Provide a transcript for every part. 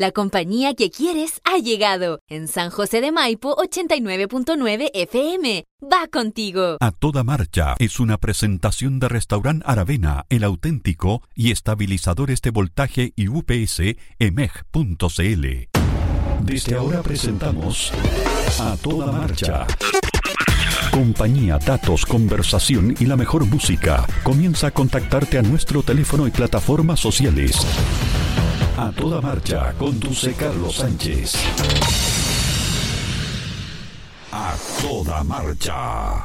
La compañía que quieres ha llegado. En San José de Maipo, 89.9 FM. Va contigo. A Toda Marcha es una presentación de Restaurant Aravena, el auténtico, y estabilizadores de voltaje y UPS emeg.cl. Desde ahora presentamos A Toda Marcha. Compañía, datos, conversación y la mejor música. Comienza a contactarte a nuestro teléfono y plataformas sociales. A Toda Marcha, conduce Carlos Sánchez. A Toda Marcha.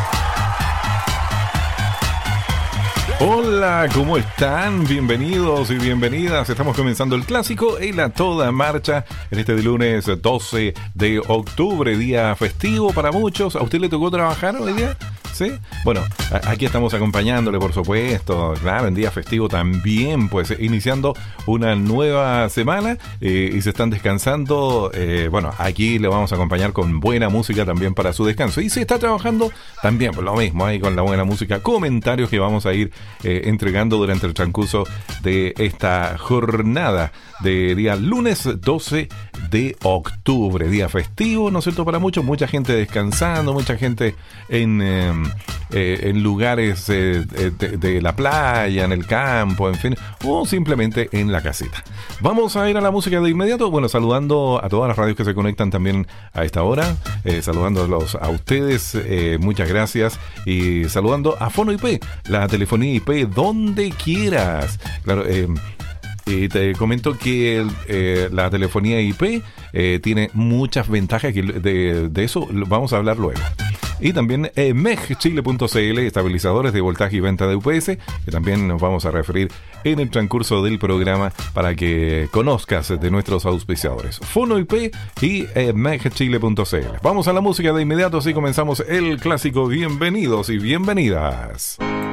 Hola, ¿cómo están? Bienvenidos y bienvenidas. Estamos comenzando el clásico en A Toda Marcha en este de lunes 12 de octubre, día festivo para muchos. ¿A usted le tocó trabajar hoy día? ¿Sí? Bueno, aquí estamos acompañándole, por supuesto, claro, en día festivo también, pues iniciando una nueva semana y se están descansando. Bueno, aquí le vamos a acompañar con buena música también para su descanso. Y si está trabajando, también pues lo mismo, ahí con la buena música, comentarios que vamos a ir entregando durante el transcurso de esta jornada de día lunes 12 de octubre, día festivo, ¿no es cierto? Para muchos, mucha gente descansando, mucha gente en lugares de la playa, en el campo, en fin, o simplemente en la casita. Vamos a ir a la música de inmediato, bueno, saludando a todas las radios que se conectan también a esta hora, saludándolos a ustedes, muchas gracias, y saludando a Fono IP, la telefonía IP donde quieras. Claro, y te comento que la telefonía IP tiene muchas ventajas, que de eso vamos a hablar luego. Y también megchile.cl, estabilizadores de voltaje y venta de UPS, que también nos vamos a referir en el transcurso del programa para que conozcas de nuestros auspiciadores. Fono IP y megchile.cl. Vamos a la música de inmediato, así comenzamos el clásico. Bienvenidos y bienvenidas.